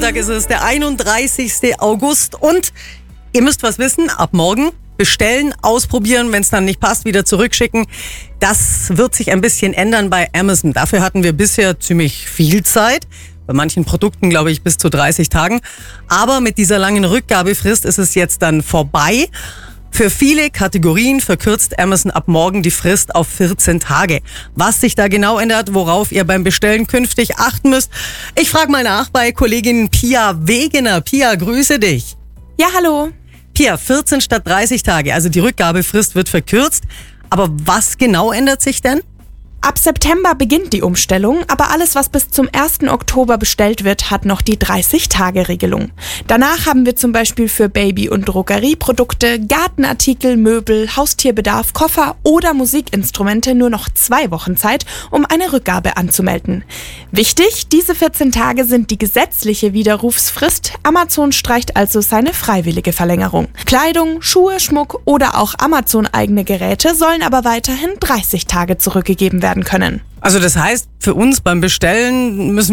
Montag ist es, der 31. August und ihr müsst was wissen, ab morgen bestellen, ausprobieren, wenn es dann nicht passt, wieder zurückschicken. Das wird sich ein bisschen ändern bei Amazon. Dafür hatten wir bisher ziemlich viel Zeit. Bei manchen Produkten, glaube ich, bis zu 30 Tagen. Aber mit dieser langen Rückgabefrist ist es jetzt dann vorbei. Für viele Kategorien verkürzt Amazon ab morgen die Frist auf 14 Tage. Was sich da genau ändert, worauf ihr beim Bestellen künftig achten müsst, ich frage mal nach bei Kollegin Pia Wegener. Pia, grüße dich. Ja, hallo. Pia, 14 statt 30 Tage, also die Rückgabefrist wird verkürzt. Aber was genau ändert sich denn? Ab September beginnt die Umstellung, aber alles, was bis zum 1. Oktober bestellt wird, hat noch die 30-Tage-Regelung. Danach haben wir zum Beispiel für Baby- und Drogerieprodukte, Gartenartikel, Möbel, Haustierbedarf, Koffer oder Musikinstrumente nur noch 2 Wochen Zeit, um eine Rückgabe anzumelden. Wichtig, diese 14 Tage sind die gesetzliche Widerrufsfrist. Amazon streicht also seine freiwillige Verlängerung. Kleidung, Schuhe, Schmuck oder auch Amazon-eigene Geräte sollen aber weiterhin 30 Tage zurückgegeben werden können. Also das heißt, für uns beim Bestellen müssen